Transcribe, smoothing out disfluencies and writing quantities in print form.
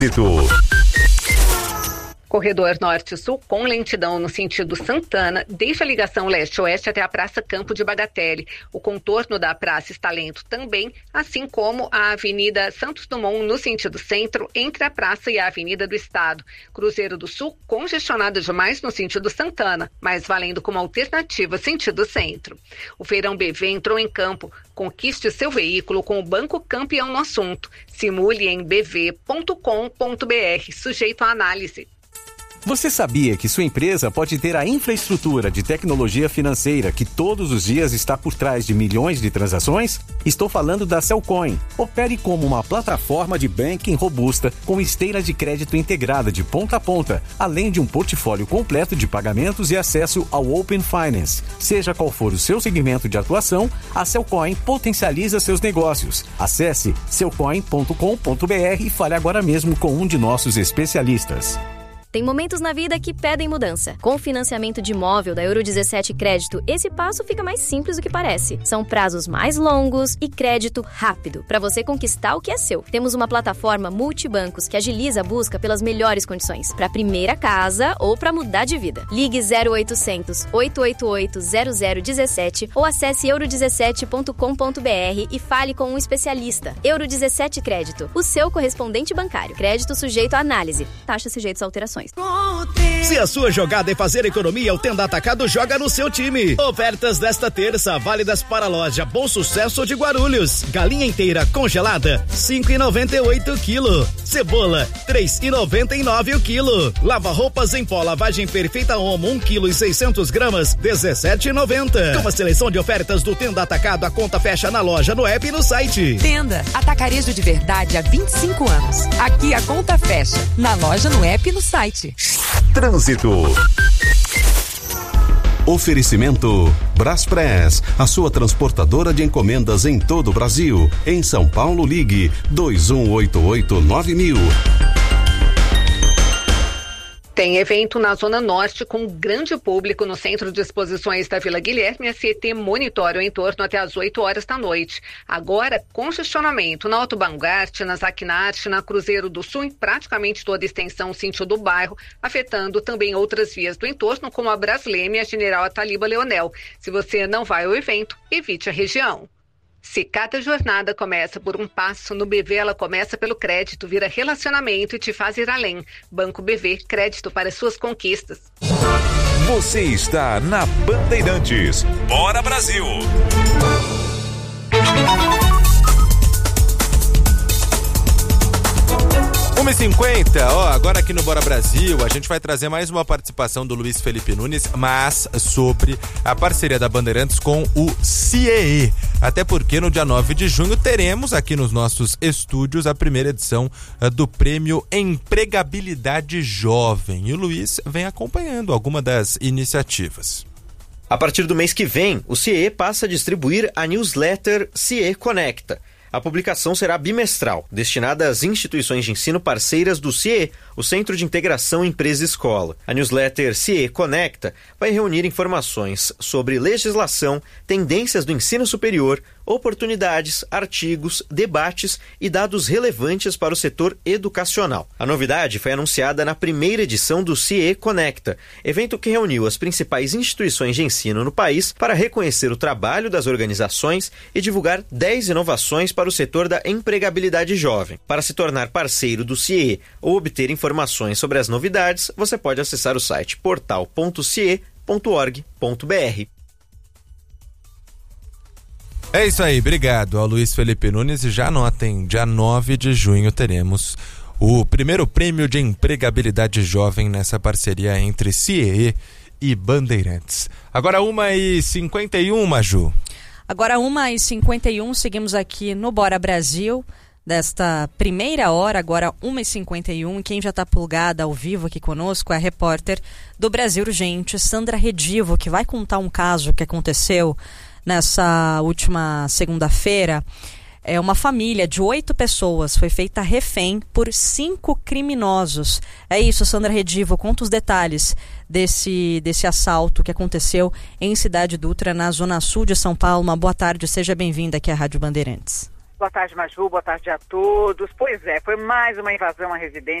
Corredor Norte-Sul com lentidão no sentido Santana deixa a ligação leste-oeste até a Praça Campo de Bagatelle. O contorno da Praça está lento também, assim como a Avenida Santos Dumont no sentido centro, entre a Praça e a Avenida do Estado. Cruzeiro do Sul congestionado demais no sentido Santana, mas valendo como alternativa sentido centro. O Feirão BV entrou em campo. Conquiste seu veículo com o Banco Campeão no assunto. Simule em bv.com.br, sujeito à análise. Você sabia que sua empresa pode ter a infraestrutura de tecnologia financeira que todos os dias está por trás de milhões de transações? Estou falando da Cellcoin. Opere como uma plataforma de banking robusta com esteira de crédito integrada de ponta a ponta, além de um portfólio completo de pagamentos e acesso ao Open Finance. Seja qual for o seu segmento de atuação, a Cellcoin potencializa seus negócios. Acesse cellcoin.com.br e fale agora mesmo com um de nossos especialistas. Tem momentos na vida que pedem mudança. Com o financiamento de imóvel da Euro 17 Crédito, esse passo fica mais simples do que parece. São prazos mais longos e crédito rápido, para você conquistar o que é seu. Temos uma plataforma multibancos que agiliza a busca pelas melhores condições, para a primeira casa ou para mudar de vida. Ligue 0800 888 0017 ou acesse euro17.com.br e fale com um especialista. Euro 17 Crédito, o seu correspondente bancário. Crédito sujeito à análise. Taxa sujeita a alterações. Se a sua jogada é fazer economia, o Tenda Atacado joga no seu time. Ofertas desta terça, válidas para a loja Bom Sucesso de Guarulhos. Galinha inteira congelada, 5,98 kg. Cebola, 3,99 kg. Lava roupas em pó, lavagem perfeita Omo, 1,6 kg, 17,90. Com a seleção de ofertas do Tenda Atacado, a conta fecha na loja, no app e no site. Tenda, atacarejo de verdade há 25 anos. Aqui a conta fecha, na loja, no app e no site. Trânsito. Oferecimento Braspress, a sua transportadora de encomendas em todo o Brasil. Em São Paulo, ligue 2188-9000. Tem evento na Zona Norte com grande público no Centro de Exposições da Vila Guilherme. A CET monitora o entorno até às 8 horas da noite. Agora, congestionamento na Otto Bangart, na Zacnarte, na Cruzeiro do Sul, em praticamente toda a extensão sentido do bairro, afetando também outras vias do entorno, como a Brasleme e a General Ataliba Leonel. Se você não vai ao evento, evite a região. Se cada jornada começa por um passo, no BV ela começa pelo crédito, vira relacionamento e te faz ir além. Banco BV, crédito para suas conquistas. Você está na Bandeirantes. Bora Brasil! 1h50, agora aqui no Bora Brasil, a gente vai trazer mais uma participação do Luiz Felipe Nunes, mas sobre a parceria da Bandeirantes com o CIEE. Até porque no dia 9 de junho teremos aqui nos nossos estúdios a primeira edição do Prêmio Empregabilidade Jovem. E o Luiz vem acompanhando alguma das iniciativas. A partir do mês que vem, o CIEE passa a distribuir a newsletter CIEE Conecta. A publicação será bimestral, destinada às instituições de ensino parceiras do CIEE, o Centro de Integração Empresa-Escola. A newsletter CIEE Conecta vai reunir informações sobre legislação, tendências do ensino superior, oportunidades, artigos, debates e dados relevantes para o setor educacional. A novidade foi anunciada na primeira edição do CIEE Conecta, evento que reuniu as principais instituições de ensino no país para reconhecer o trabalho das organizações e divulgar 10 inovações para o setor da empregabilidade jovem. Para se tornar parceiro do CIEE ou obter informações sobre as novidades, você pode acessar o site portal.ciee.org.br. É isso aí, obrigado ao Luiz Felipe Nunes. E já anotem, dia 9 de junho teremos o primeiro prêmio de empregabilidade jovem nessa parceria entre CIEE e Bandeirantes. Agora 1h51, Maju. Agora 1h51, seguimos aqui no Bora Brasil, desta primeira hora, agora 1h51. Quem já está plugada ao vivo aqui conosco é a repórter do Brasil Urgente, Sandra Redivo, que vai contar um caso que aconteceu nessa última segunda-feira. Uma família de 8 pessoas foi feita refém por 5 criminosos. É isso, Sandra Redivo, conta os detalhes desse assalto que aconteceu em Cidade Dutra, na Zona Sul de São Paulo. Uma boa tarde, seja bem-vinda aqui à Rádio Bandeirantes. Boa tarde, Maju. Boa tarde a todos. Pois é, foi mais uma invasão à residência